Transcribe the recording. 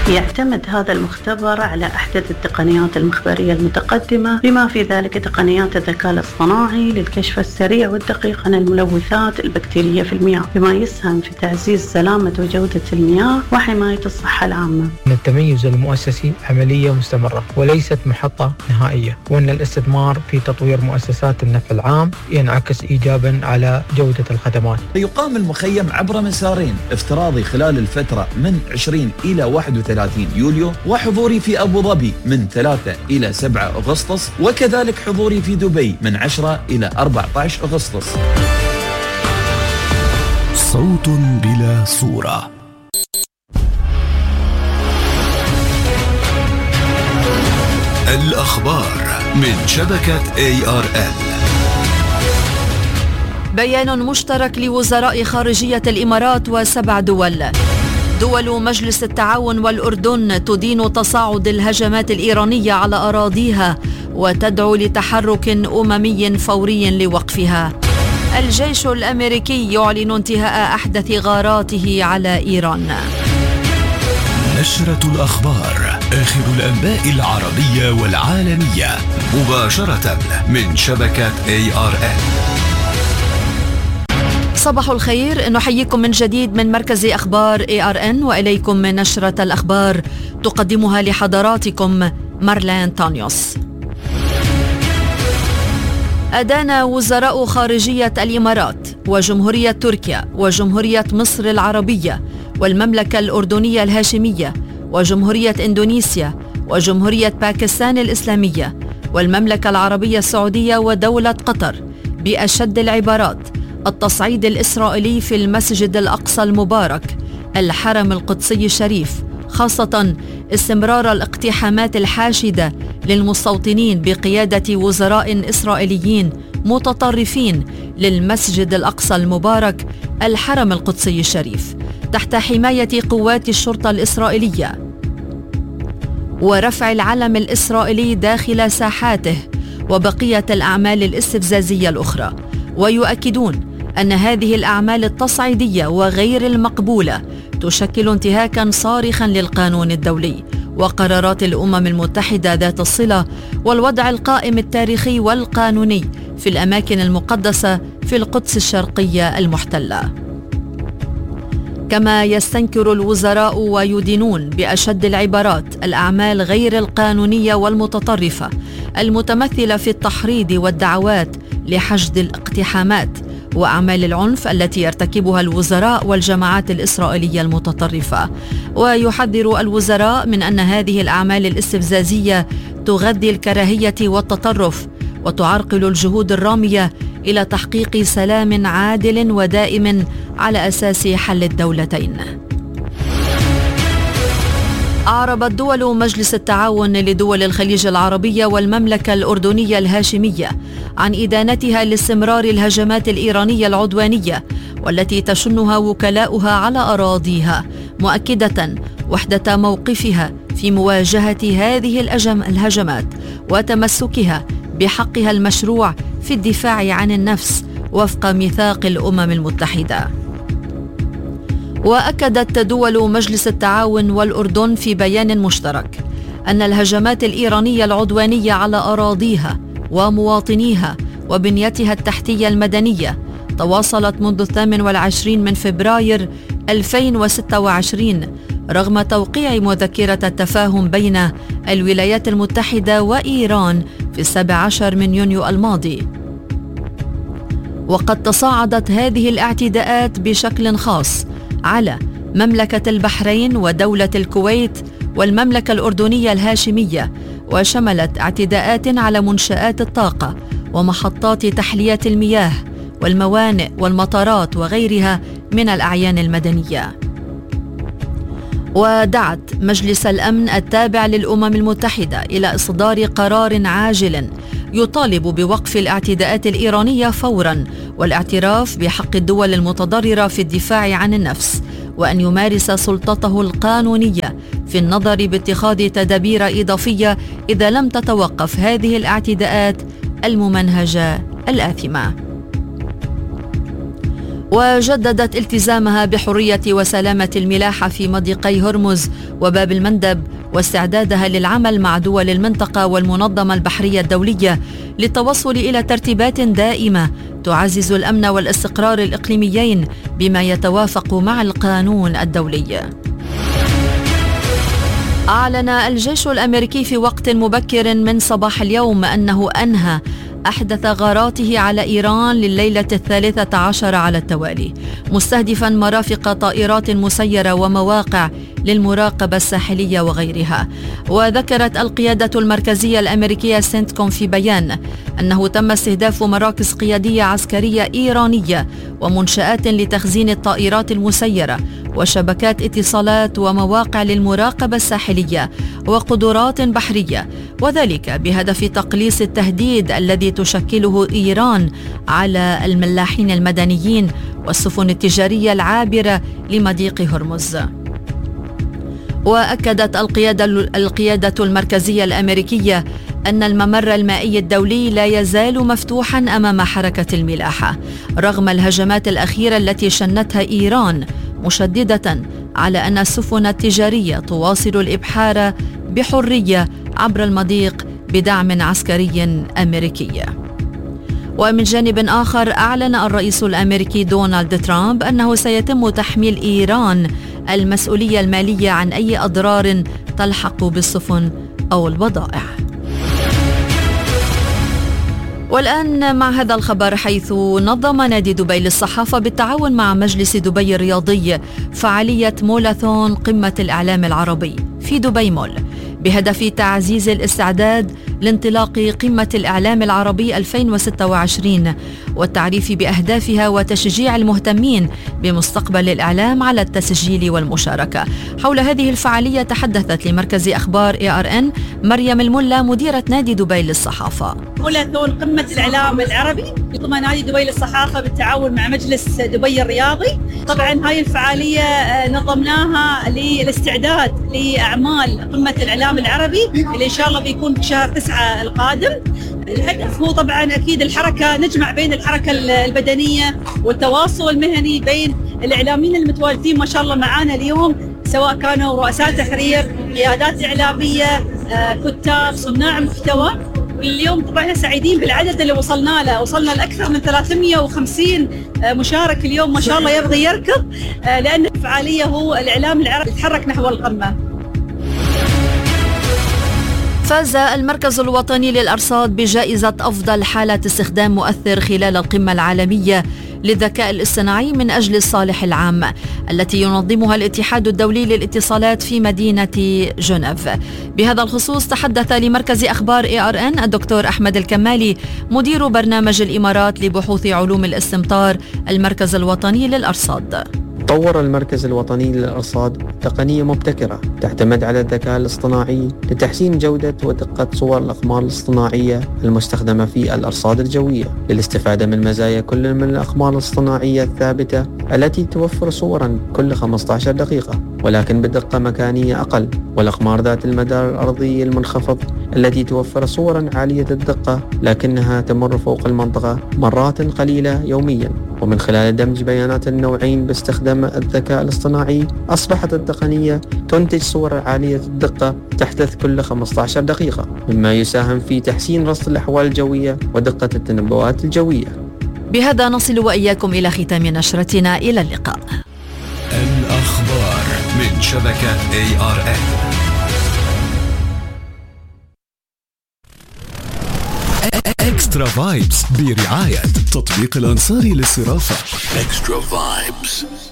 يعتمد هذا المختبر على أحدث التقنيات المخبرية المتقدمة، بما في ذلك تقنيات الذكاء الاصطناعي للكشف السريع والدقيق عن الملوثات البكتيرية في المياه، بما يسهم في تعزيز سلامة وجودة المياه وحماية الصحة العامة. التميز المؤسسي عملية مستمرة وليست محطة نهائية، وأن الاستثمار في تطوير مؤسسات النفع العام ينعكس إيجابا على جودة الخدمات. يقام المخيم عبر مسارين: افتراضي خلال الفترة من 20 إلى 31 يوليو، وحضوري في أبو ظبي من 3 إلى 7 أغسطس، وكذلك حضوري في دبي من 10 إلى 14 أغسطس. صوت بلا صورة. الأخبار من شبكة ARN. بيان مشترك لوزراء خارجية الإمارات و7 دول مجلس التعاون والأردن تدين تصاعد الهجمات الإيرانية على أراضيها وتدعو لتحرك أممي فوري لوقفها. الجيش الأمريكي يعلن انتهاء أحدث غاراته على إيران. نشرة الأخبار، آخر الأنباء العربية والعالمية، مباشرة من شبكة ARN. صباح الخير، نحييكم من جديد من مركز أخبار ARN، وإليكم من نشرة الأخبار تقدمها لحضراتكم مارلين تانيوس. أدان وزراء خارجية الإمارات وجمهورية تركيا وجمهورية مصر العربية والمملكة الأردنية الهاشمية وجمهورية إندونيسيا وجمهورية باكستان الإسلامية والمملكة العربية السعودية ودولة قطر بأشد العبارات التصعيد الإسرائيلي في المسجد الأقصى المبارك الحرم القدسي الشريف، خاصة استمرار الاقتحامات الحاشدة للمستوطنين بقيادة وزراء إسرائيليين متطرفين للمسجد الأقصى المبارك الحرم القدسي الشريف تحت حماية قوات الشرطة الإسرائيلية، ورفع العلم الإسرائيلي داخل ساحاته وبقية الأعمال الاستفزازية الأخرى. ويؤكدون أن هذه الأعمال التصعيدية وغير المقبولة تشكل انتهاكاً صارخاً للقانون الدولي وقرارات الأمم المتحدة ذات الصلة والوضع القائم التاريخي والقانوني في الأماكن المقدسة في القدس الشرقية المحتلة. كما يستنكر الوزراء ويدينون بأشد العبارات الأعمال غير القانونية والمتطرفة المتمثلة في التحريض والدعوات لحشد الاقتحامات وأعمال العنف التي يرتكبها الوزراء والجماعات الإسرائيلية المتطرفة. ويحذر الوزراء من أن هذه الأعمال الاستفزازية تغذي الكراهية والتطرف وتعرقل الجهود الرامية إلى تحقيق سلام عادل ودائم على أساس حل الدولتين. أعربت دول مجلس التعاون لدول الخليج العربية والمملكة الأردنية الهاشمية عن إدانتها لاستمرار الهجمات الإيرانية العدوانية والتي تشنها وكلاؤها على أراضيها، مؤكدة وحدة موقفها في مواجهة هذه الهجمات وتمسكها بحقها المشروع في الدفاع عن النفس وفق ميثاق الأمم المتحدة. وأكدت دول مجلس التعاون والأردن في بيان مشترك أن الهجمات الإيرانية العدوانية على أراضيها ومواطنيها وبنيتها التحتية المدنية تواصلت منذ 28 من فبراير 2026 رغم توقيع مذكرة التفاهم بين الولايات المتحدة وإيران في 17 من يونيو الماضي. وقد تصاعدت هذه الاعتداءات بشكل خاص على مملكة البحرين ودولة الكويت والمملكة الأردنية الهاشمية، وشملت اعتداءات على منشآت الطاقة ومحطات تحلية المياه والموانئ والمطارات وغيرها من الأعيان المدنية. ودعت مجلس الأمن التابع للأمم المتحدة إلى إصدار قرار عاجل يطالب بوقف الاعتداءات الإيرانية فوراً والاعتراف بحق الدول المتضررة في الدفاع عن النفس، وأن يمارس سلطته القانونية في النظر باتخاذ تدابير إضافية إذا لم تتوقف هذه الاعتداءات الممنهجة الآثمة. وجددت التزامها بحرية وسلامة الملاحة في مضيقي هرمز وباب المندب، واستعدادها للعمل مع دول المنطقة والمنظمة البحرية الدولية للتوصل إلى ترتيبات دائمة تعزز الأمن والاستقرار الإقليميين بما يتوافق مع القانون الدولي. أعلن الجيش الأمريكي في وقت مبكر من صباح اليوم أنه أنهى أحدث غاراته على إيران لليلة 13 على التوالي، مستهدفا مرافق طائرات مسيرة ومواقع للمراقبة الساحلية وغيرها. وذكرت القيادة المركزية الأمريكية سنتكوم في بيان أنه تم استهداف مراكز قيادية عسكرية إيرانية ومنشآت لتخزين الطائرات المسيرة وشبكات اتصالات ومواقع للمراقبة الساحلية وقدرات بحرية، وذلك بهدف تقليص التهديد الذي تشكله إيران على الملاحين المدنيين والسفن التجارية العابرة لمضيق هرمز. وأكدت القيادة المركزية الأمريكية أن الممر المائي الدولي لا يزال مفتوحا أمام حركة الملاحة رغم الهجمات الأخيرة التي شنتها إيران، مشددة على أن السفن التجارية تواصل الإبحار بحرية عبر المضيق بدعم عسكري أمريكي. ومن جانب آخر، أعلن الرئيس الأمريكي دونالد ترامب أنه سيتم تحميل إيران المسؤولية المالية عن أي أضرار تلحق بالسفن أو البضائع. والآن مع هذا الخبر، حيث نظم نادي دبي للصحافة بالتعاون مع مجلس دبي الرياضي فعالية مولثون قمة الإعلام العربي في دبي مول بهدف تعزيز الاستعداد لانطلاق قمة الإعلام العربي 2026 والتعريف بأهدافها وتشجيع المهتمين بمستقبل الإعلام على التسجيل والمشاركة. حول هذه الفعالية تحدثت لمركز أخبار ARN مريم الملا مديرة نادي دبي للصحافة. مولثون قمة الإعلام العربي ضمن نادي دبي للصحافة بالتعاون مع مجلس دبي الرياضي. طبعا هاي الفعالية نظمناها للاستعداد لأعمال قمة الإعلام العربي اللي إن شاء الله بيكون بشهر 9 القادم. الهدف هو طبعا أكيد الحركة، نجمع بين الحركة البدنية والتواصل المهني بين الإعلاميين المتواجدين ما شاء الله معانا اليوم، سواء كانوا رؤساء تحرير، قيادات إعلامية، كتاب، صناع محتوى. اليوم طبعا سعيدين بالعدد اللي وصلنا لأكثر من 350 مشارك اليوم ما شاء الله يبغي يركض، لأن الفعالية هو الإعلام العربي يتحرك نحو القمة. فاز المركز الوطني للأرصاد بجائزة أفضل حالة استخدام مؤثر خلال القمة العالمية للذكاء الاصطناعي من أجل الصالح العام التي ينظمها الاتحاد الدولي للاتصالات في مدينة جنيف. بهذا الخصوص تحدث لمركز أخبار ARN الدكتور أحمد الكمالي مدير برنامج الإمارات لبحوث علوم الاستمطار المركز الوطني للأرصاد. طور المركز الوطني للأرصاد تقنية مبتكرة تعتمد على الذكاء الاصطناعي لتحسين جودة ودقة صور الأقمار الاصطناعية المستخدمة في الأرصاد الجوية للاستفادة من مزايا كل من الأقمار الاصطناعية الثابتة التي توفر صورا كل 15 دقيقة ولكن بدقة مكانية أقل، والأقمار ذات المدار الأرضي المنخفض التي توفر صورا عالية الدقة لكنها تمر فوق المنطقة مرات قليلة يوميا. ومن خلال دمج بيانات النوعين باستخدام الذكاء الاصطناعي أصبحت التقنية تنتج صور عالية الدقة تحدث كل 15 دقيقة، مما يساهم في تحسين رصد الأحوال الجوية ودقة التنبؤات الجوية. بهذا نصل وإياكم إلى ختام نشرتنا. إلى اللقاء. الأخبار من شبكة ARN. اكسترا فايبس برعاية تطبيق الأنصاري للصرافة. اكسترا فايبس.